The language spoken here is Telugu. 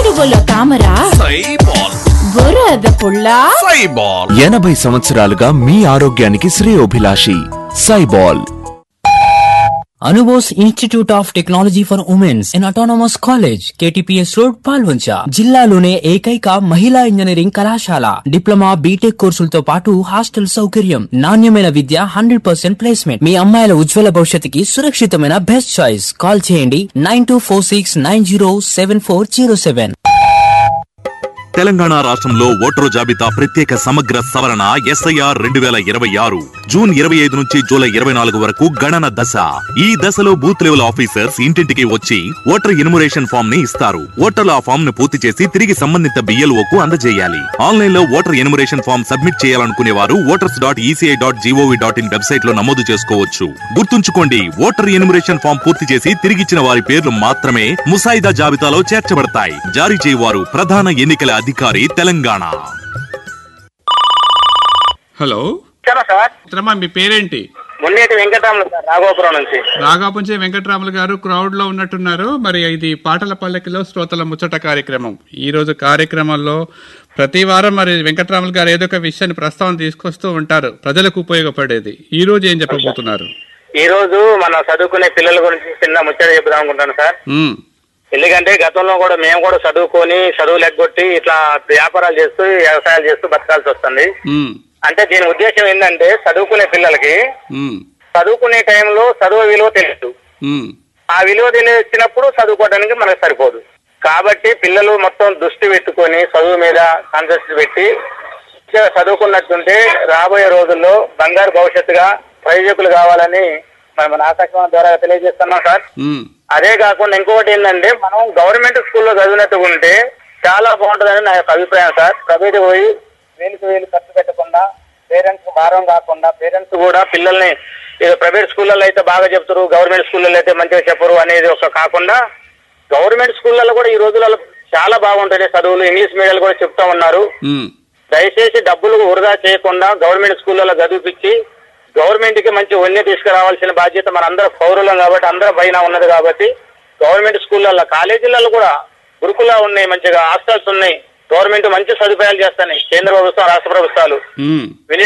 బువ్వలో తామరా, సైబాల్, బురద పుల్ల, సైబాల్. 80 సంవత్సరాలుగా మీ ఆరోగ్యానికి శ్రేయోభిలాషి సైబాల్. Anubose institute of technology for women's in autonomous college, KTPS road, Palvancha. జిల్లాలోనే ఏకైక మహిళా ఇంజనీరింగ్ కళాశాల. డిప్లొమా, బీటెక్ కోర్సులతో పాటు హాస్టల్ సౌకర్యం, నాణ్యమైన విద్య, 100% ప్లేస్మెంట్. మీ అమ్మాయిల ఉజ్వల భవిష్యత్తుకి సురక్షితమైన బెస్ట్ చాయిస్. కాల్ చేయండి 9246907407. తెలంగాణ రాష్ట్రంలో ఓటరు జాబితా ప్రత్యేక సమగ్ర సవరణ SIR 2026 జూన్ 25 నుంచి జూలై 24 వరకు గణన దశ. ఈ దశలో బూత్ లెవెల్ ఆఫీసర్స్ ఇంటింటికి వచ్చి ఓటర్ ఎన్యుమరేషన్ ఫామ్ ని ఇస్తారు. ఓటర్లు ఆ ఫామ్ ను పూర్తి చేసి తిరిగి సంబంధిత BLO కు అందజేయాలి. ఆన్లైన్ లో ఓటర్ ఎన్యుమరేషన్ ఫామ్ సబ్మిట్ చేయాలనుకునే వారు voters.eci.gov.in వెబ్సైట్ లో నమోదు చేసుకోవచ్చు. గుర్తుంచుకోండి, ఓటర్ ఎన్యుమరేషన్ ఫామ్ పూర్తి చేసి తిరిగిచ్చిన వారి పేర్లు మాత్రమే ముసాయిదా జాబితాలో చేర్చబడతాయి. జారీ చేయవారు ప్రధాన ఎన్నికల అధికారి, తెలంగాణ. హలో సార్, మీ పేరేంటి? మున్నేటి వెంకటరాములు సార్, రాఘోపురం నుంచి. రాఘాపుంచే వెంకటరాములు గారు క్రౌడ్ లో ఉన్నట్టున్నారు. మరి ఇది పాటల పల్లకిలో శ్రోతల ముచ్చట కార్యక్రమం. ఈ రోజు కార్యక్రమంలో ప్రతి వారం మరి వెంకటరాములు గారు ఏదో ఒక విషయాన్ని ప్రస్తావన తీసుకొస్తూ ఉంటారు, ప్రజలకు ఉపయోగపడేది. ఈ రోజు ఏం చెప్పబోతున్నారు? ఈ రోజు మనం చదువుకునే పిల్లల గురించి చిన్న ముచ్చట చెప్దాం అనుకుంటాను సార్. ఎందుకంటే గతంలో కూడా మేము కూడా చదువుకొని చదువు లెగ్గొట్టి ఇట్లా వ్యాపారాలు చేస్తూ వ్యవసాయాలు చేస్తూ బతకాల్సి వస్తుంది. అంటే దీని ఉద్దేశం ఏంటంటే చదువుకునే పిల్లలకి చదువుకునే టైంలో చదువు విలువ తెలియదు. ఆ విలువ తెలిసినప్పుడు చదువుకోవడానికి మనకు సరిపోదు. కాబట్టి పిల్లలు మొత్తం దృష్టి పెట్టుకొని చదువు మీద కాన్సన్ట్రేట్ పెట్టి చదువుకున్నట్టుంటే రాబోయే రోజుల్లో బంగారు భవిష్యత్తుగా ప్రయోజకులు కావాలని మన ఆకాశవాణి ద్వారా తెలియజేస్తున్నాం సార్. అదే కాకుండా ఇంకొకటి ఏంటంటే మనం గవర్నమెంట్ స్కూల్లో చదివినట్టుగా ఉంటే చాలా బాగుంటుందని నా యొక్క అభిప్రాయం సార్. ప్రైవేట్ పోయి వేలు ఖర్చు పెట్టకుండా, పేరెంట్స్ భారం కాకుండా, పేరెంట్స్ కూడా పిల్లల్ని ప్రైవేట్ స్కూళ్ళలో అయితే బాగా చెప్తారు, గవర్నమెంట్ స్కూళ్ళలో అయితే మంచిగా చెప్పరు అనేది ఒక కాకుండా గవర్నమెంట్ స్కూళ్ళలో కూడా ఈ రోజులలో చాలా బాగుంటాయి చదువులు. ఇంగ్లీష్ మీడియాలు కూడా చెప్తా ఉన్నారు. దయచేసి డబ్బులు వృధా చేయకుండా గవర్నమెంట్ స్కూళ్ళలో చదివిపించి గవర్నమెంట్ కి మంచి వన్య తీసుకురావాల్సిన బాధ్యత మన అందరూ పౌరులం కాబట్టి అందరి పైన ఉన్నది. కాబట్టి గవర్నమెంట్ స్కూళ్ళల్లో, కాలేజీలలో కూడా గురుకులా ఉన్నాయి, మంచిగా హాస్టల్స్ ఉన్నాయి. గవర్నమెంట్ మంచి సదుపాయాలు చేస్తాయి. కేంద్ర ప్రభుత్వం, రాష్ట్ర ప్రభుత్వాలు